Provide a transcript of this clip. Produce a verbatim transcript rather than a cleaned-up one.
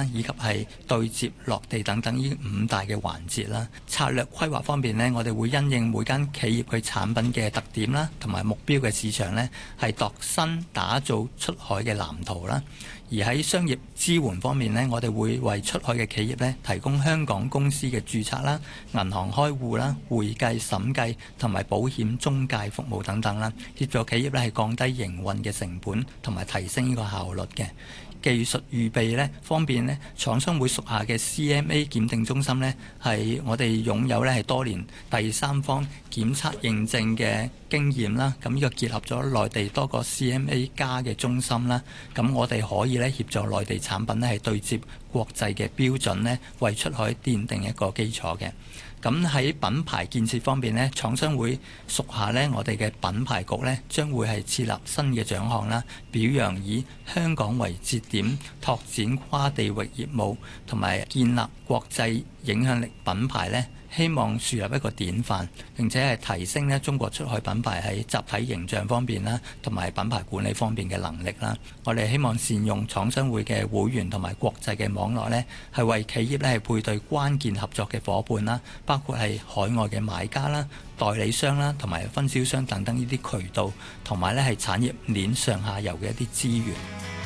以及係對接落地等等呢五大嘅環節啦。策略規劃方面呢，我哋會因應每間企業佢產品嘅特點啦，同埋目標嘅市場呢，係度身打造出海嘅藍圖啦。而喺商業支援方面呢，我哋會為出海嘅企業呢提供香港公司嘅註冊啦、銀行開戶啦、會計審計同埋保險中介服務等等啦，協助企業呢係降低營運嘅成本同埋提升呢個效率嘅。技術預備呢方面呢，廠商會屬下嘅 C M A 檢定中心呢，係我哋擁有呢係多年第三方檢測認證嘅經驗啦。咁呢個結合咗內地多個 C M A 加嘅中心啦，咁我哋可以呢協助內地產品呢係對接國際嘅標準呢，為出海奠定一個基礎嘅。咁喺品牌建設方面呢，廠商會屬下呢，我哋嘅品牌局呢將會係設立新嘅獎項啦，表揚以香港為節點拓展跨地域業務同埋建立國際影響力品牌呢，希望樹立一個典範，並且係提升呢中國出海品牌喺集體形象方面啦，同埋品牌管理方面嘅能力啦。我哋希望善用廠商會嘅會員同埋國際嘅網絡呢，係為企業呢係配對關鍵合作嘅夥伴啦，包括係海外嘅買家啦、代理商啦，同埋分銷商等等呢啲渠道，同埋呢係產業鏈上下游嘅一啲資源。